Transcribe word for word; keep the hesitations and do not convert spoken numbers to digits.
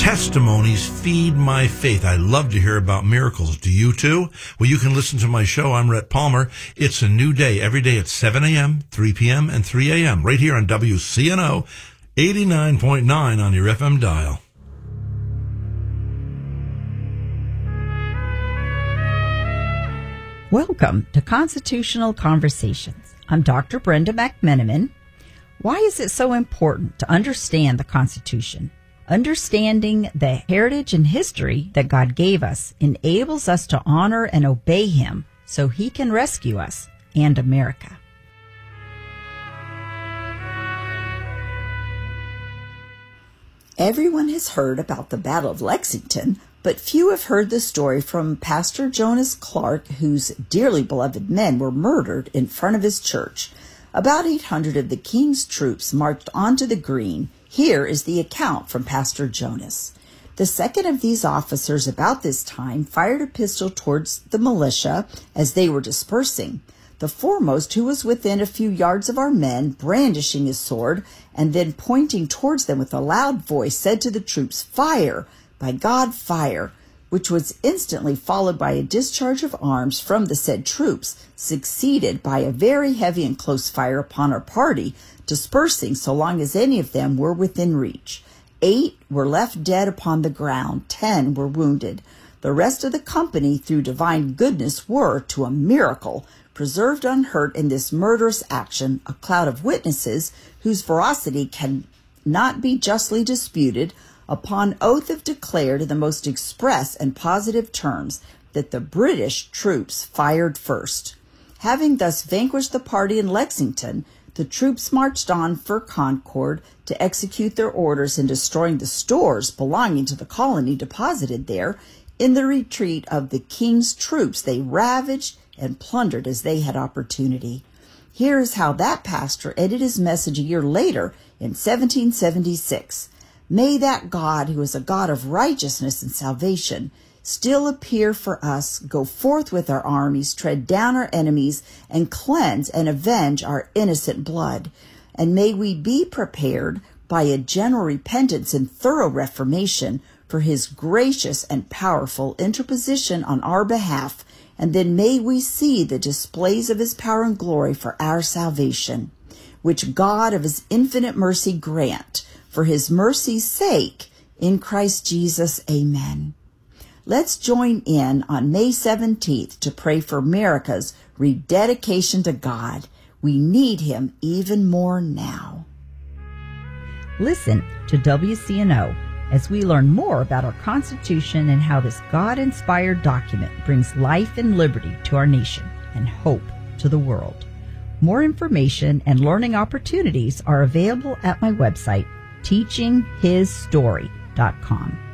Testimonies feed my faith. I love to hear about miracles. Do you too? Well, you can listen to my show. I'm Rhett Palmer. It's a new day every day at seven a.m., three p.m., and three a.m. right here on W C N O eighty-nine point nine on your F M dial. Welcome to Constitutional Conversations. I'm Doctor Brenda McMenamin. Why is it so important to understand the Constitution? Understanding the heritage and history that God gave us enables us to honor and obey Him so He can rescue us and America. Everyone has heard about the Battle of Lexington, but few have heard the story from Pastor Jonas Clark, whose dearly beloved men were murdered in front of his church. About eight hundred of the king's troops marched onto the green. Here is the account from Pastor Jonas. The second of these officers about this time fired a pistol towards the militia as they were dispersing. The foremost, who was within a few yards of our men, brandishing his sword, and then pointing towards them with a loud voice, said to the troops, "Fire! By God, fire!" which was instantly followed by a discharge of arms from the said troops, succeeded by a very heavy and close fire upon our party, dispersing so long as any of them were within reach. Eight were left dead upon the ground, ten were wounded. The rest of the company, through divine goodness, were, to a miracle, preserved unhurt in this murderous action, a cloud of witnesses, whose veracity can not be justly disputed, upon oath have declared in the most express and positive terms that the British troops fired first. Having thus vanquished the party in Lexington, the troops marched on for Concord to execute their orders in destroying the stores belonging to the colony deposited there. In the retreat of the king's troops, they ravaged and plundered as they had opportunity. Here is how that pastor ended his message a year later in seventeen seventy-six. May that God, who is a God of righteousness and salvation, still appear for us, go forth with our armies, tread down our enemies, and cleanse and avenge our innocent blood. And may we be prepared by a general repentance and thorough reformation for His gracious and powerful interposition on our behalf, and then may we see the displays of His power and glory for our salvation, which God of His infinite mercy grant, for His mercy's sake, in Christ Jesus. Amen. Let's join in on May seventeenth to pray for America's rededication to God. We need Him even more now. Listen to W C N O as we learn more about our Constitution and how this God-inspired document brings life and liberty to our nation and hope to the world. More information and learning opportunities are available at my website, teaching his story dot com.